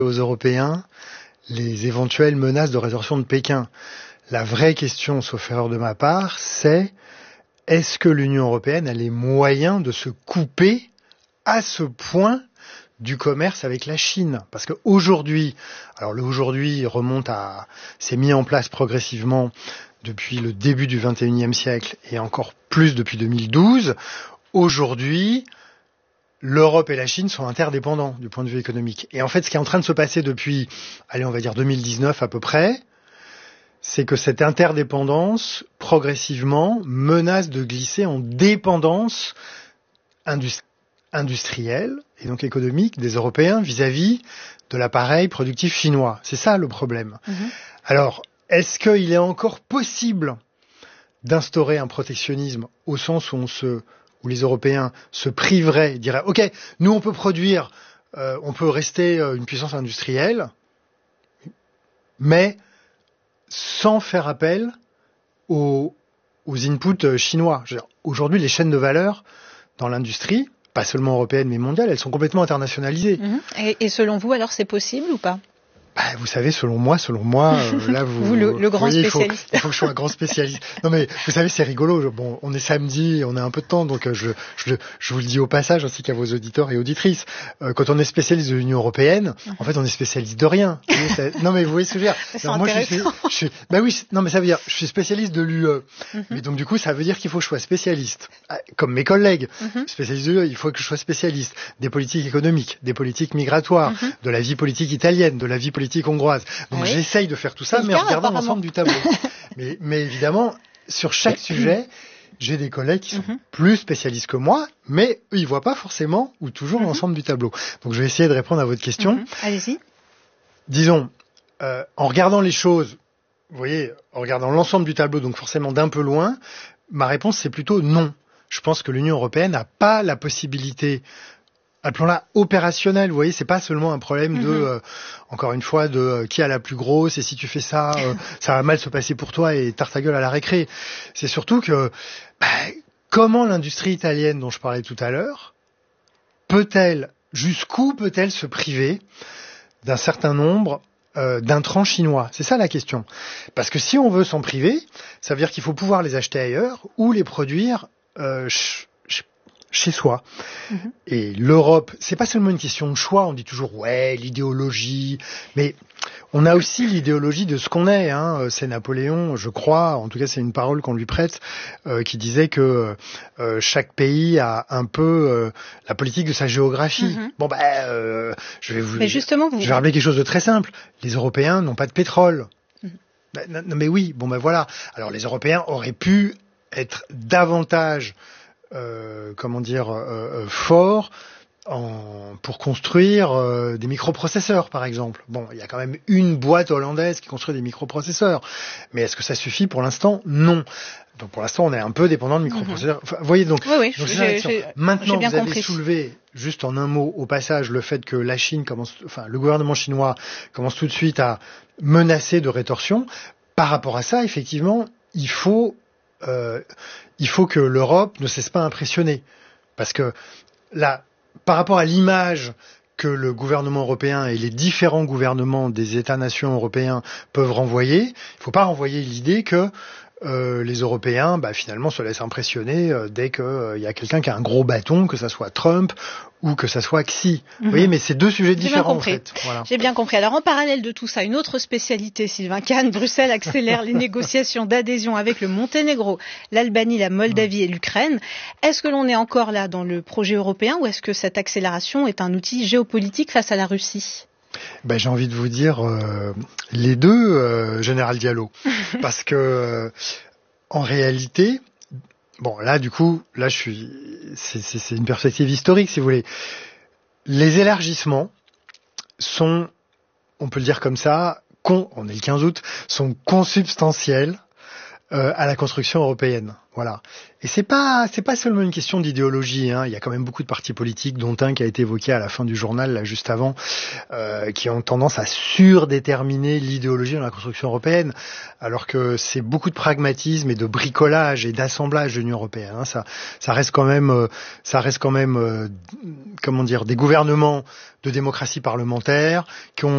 aux Européens les éventuelles menaces de rétorsion de Pékin. La vraie question, sauf erreur de ma part, c'est est-ce que l'Union européenne a les moyens de se couper à ce point du commerce avec la Chine? Parce qu'aujourd'hui, alors le aujourd'hui s'est mis en place progressivement depuis le début du XXIe siècle et encore plus depuis 2012. Aujourd'hui, l'Europe et la Chine sont interdépendants du point de vue économique. Et en fait, ce qui est en train de se passer depuis, on va dire 2019 à peu près, c'est que cette interdépendance, progressivement, menace de glisser en dépendance industrielle et donc économique des Européens vis-à-vis de l'appareil productif chinois. C'est ça le problème. Alors, est-ce qu'il est encore possible d'instaurer un protectionnisme au sens où les Européens se priveraient, diraient « Ok, nous on peut produire, on peut rester une puissance industrielle, mais sans faire appel aux inputs chinois. » Aujourd'hui, les chaînes de valeur dans l'industrie, pas seulement européenne mais mondiale, elles sont complètement internationalisées. Et selon vous, alors c'est possible ou pas? Vous savez, selon moi, là, vous le grand voyez, spécialiste. Il faut que je sois un grand spécialiste. Non, mais vous savez, c'est rigolo. Bon, on est samedi, on a un peu de temps, donc je vous le dis au passage, ainsi qu'à vos auditeurs et auditrices. Quand on est spécialiste de l'Union européenne, en fait, on est spécialiste de rien. Non, mais vous voyez ce que je veux dire. C'est intéressant. Non, mais ça veut dire, je suis spécialiste de l'UE. Mais donc, du coup, ça veut dire qu'il faut que je sois spécialiste. Comme mes collègues. Spécialiste de l'UE, il faut que je sois spécialiste des politiques économiques, des politiques migratoires, de la vie politique italienne, de la vie politique hongroise. Donc j'essaye de faire tout ça, mais en regardant l'ensemble du tableau. mais évidemment, sur chaque sujet, j'ai des collègues qui sont plus spécialistes que moi, mais eux, ils voient pas forcément ou toujours l'ensemble du tableau. Donc je vais essayer de répondre à votre question. Allez-y. Disons, en regardant les choses, vous voyez, en regardant l'ensemble du tableau, donc forcément d'un peu loin, ma réponse c'est plutôt non. Je pense que l'Union européenne n'a pas la possibilité, appelons-la opérationnelle, vous voyez, c'est pas seulement un problème encore une fois, de qui a la plus grosse, et si tu fais ça, ça va mal se passer pour toi et tarte ta gueule à la récré. C'est surtout que, comment l'industrie italienne dont je parlais tout à l'heure, jusqu'où peut-elle se priver d'un certain nombre d'intrants chinois? C'est ça la question. Parce que si on veut s'en priver, ça veut dire qu'il faut pouvoir les acheter ailleurs ou les produire chez soi. Et l'Europe, c'est pas seulement une question de choix, on dit toujours l'idéologie, mais on a aussi l'idéologie de ce qu'on est. C'est Napoléon, je crois, en tout cas c'est une parole qu'on lui prête, qui disait que chaque pays a un peu la politique de sa géographie. Je vais rappeler quelque chose de très simple. Les Européens n'ont pas de pétrole. Non, mais oui, voilà. Alors les Européens auraient pu être davantage fort pour construire des microprocesseurs, par exemple. Bon, il y a quand même une boîte hollandaise qui construit des microprocesseurs. Mais est-ce que ça suffit pour l'instant? Non. Donc pour l'instant, on est un peu dépendant de microprocesseurs. Enfin, vous voyez, donc, maintenant, vous avez soulevé, juste en un mot, au passage, le fait que le gouvernement chinois commence tout de suite à menacer de rétorsion. Par rapport à ça, effectivement, il faut que l'Europe ne cesse pas d'impressionner. Parce que là, par rapport à l'image que le gouvernement européen et les différents gouvernements des États-nations européens peuvent renvoyer, il ne faut pas renvoyer l'idée que les Européens, finalement, se laissent impressionner dès qu'il y a quelqu'un qui a un gros bâton, que ça soit Trump ou que ça soit Xi. Vous voyez, mais c'est deux sujets différents, en fait. Voilà. J'ai bien compris. Alors, en parallèle de tout ça, une autre spécialité, Sylvain Kahn, Bruxelles accélère les négociations d'adhésion avec le Monténégro, l'Albanie, la Moldavie et l'Ukraine. Est-ce que l'on est encore là dans le projet européen ou est-ce que cette accélération est un outil géopolitique face à la Russie? J'ai envie de vous dire les deux, Général Diallo. Parce que en réalité, c'est une perspective historique, si vous voulez. Les élargissements sont, on peut le dire comme ça, on est le 15 août, sont consubstantiels à la construction européenne. Voilà. Et c'est pas seulement une question d'idéologie. Il y a quand même beaucoup de partis politiques, dont un qui a été évoqué à la fin du journal, là, juste avant, qui ont tendance à surdéterminer l'idéologie dans la construction européenne, alors que c'est beaucoup de pragmatisme et de bricolage et d'assemblage de l'Union européenne. Ça reste quand même, des gouvernements de démocratie parlementaire qui ont